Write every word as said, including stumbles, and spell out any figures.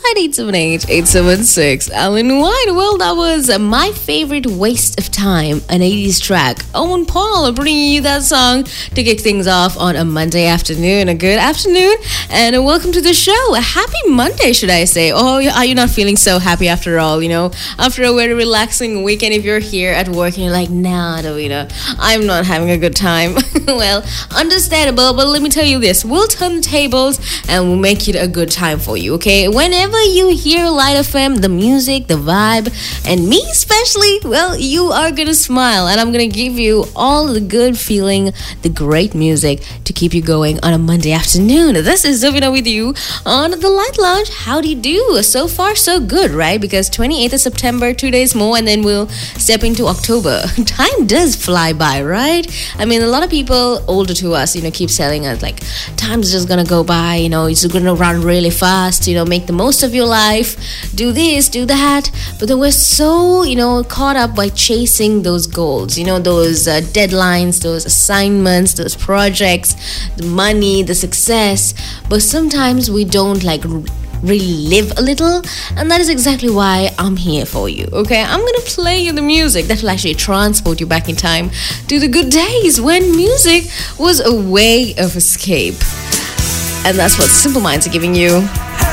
eight seven eight, eight seven six. Alan White. Well, that was uh, my favorite waste of time, an eighties track. Owen Paul bringing you that song to kick things off on a Monday afternoon. A good afternoon, and uh, welcome to the show. A happy Monday, should I say? Oh, are you not feeling so happy after all? You know, after a very relaxing weekend, if you're here at work and you're like, nah, Davina, I'm not having a good time. Well, understandable, but let me tell you this. We'll turn the tables and we'll make it a good time for you, okay? Whenever you hear Light F M, the music, the vibe, and me especially, well, you are gonna smile, and I'm gonna give you all the good feeling, the great music to keep you going on a Monday afternoon. This is Davina with you on the Light Lounge. How do you do? So far, so good, right? Because twenty-eighth of September, two days more, and then we'll step into October. Time does fly by, right? I mean, a lot of people older to us, you know, keep telling us like, time's just gonna go by, you know, it's gonna run really fast, you know, make the most of your life, do this, do that. But then we're so, you know, caught up by chasing those goals, you know, those uh, deadlines, those assignments, those projects, the money, the success. But sometimes we don't like really live a little, and that is exactly why I'm here for you, okay? I'm gonna play you the music that will actually transport you back in time to the good days when music was a way of escape. And that's what Simple Minds are giving you.